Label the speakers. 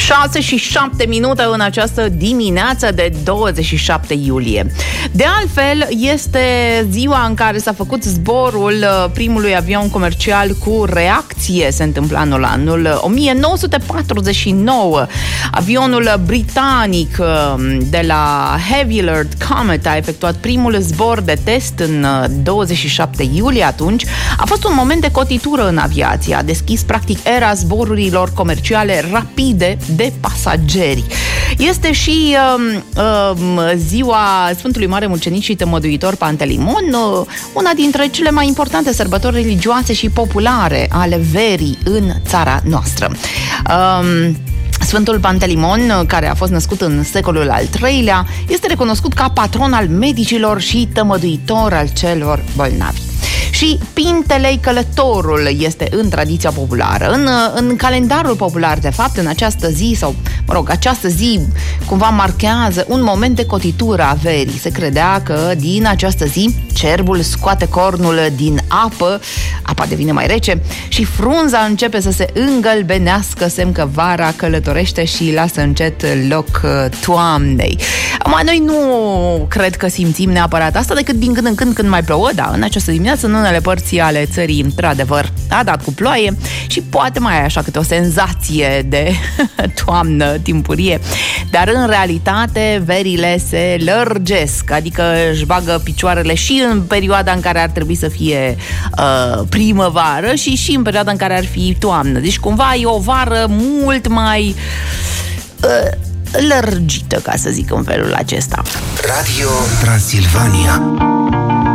Speaker 1: 6:07 în această dimineață de 27 iulie. De altfel, este ziua în care s-a făcut zborul primului avion comercial cu reacție. Se întâmplă anul 1949. Avionul britanic de la Heavy Alert Comet a efectuat primul zbor de test în 27 iulie. Atunci a fost un moment de cotitură în aviație. A deschis practic era zborurilor comerciale rapide de pasageri. Este și ziua Sfântului Mare Mucenic și Tămăduitor Pantelimon, una dintre cele mai importante sărbători religioase și populare ale verii în țara noastră. Sfântul Pantelimon, care a fost născut în secolul al III-lea, este recunoscut ca patron al medicilor și tămăduitor al celor bolnavi. Și Pintelei Călătorul este în tradiția populară. În calendarul popular, de fapt, în această zi, sau, această zi cumva marchează un moment de cotitură a verii. Se credea că din această zi cerbul scoate cornul din apă, apa devine mai rece și frunza începe să se îngălbenească, semn că vara călătorește și lasă încet loc toamnei. Noi nu cred că simțim neapărat asta decât din când în când mai plouă, da, în această dimineață în unele părți ale țării, într-adevăr, a dat cu ploaie și poate mai ai așa câte o senzație de toamnă timpurie, dar în realitate verile se lărgesc, adică își bagă picioarele și în perioada în care ar trebui să fie primăvară și în perioada în care ar fi toamnă. Deci cumva e o vară mult mai lărgită, ca să zic în felul acesta.
Speaker 2: Radio Transilvania.